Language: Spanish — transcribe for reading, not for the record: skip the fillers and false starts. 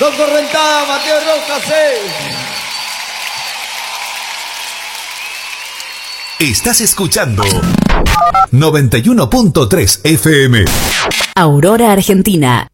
Don Correntada, Mateo Rojas, Estás escuchando 91.3 FM. Aurora, Argentina.